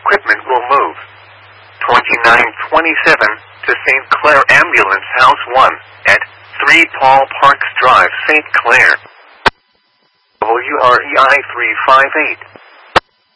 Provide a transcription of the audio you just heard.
equipment will move. 2927 to St. Clair Ambulance House 1 at 3 Paul Parks Drive, St. Clair. WREI 358.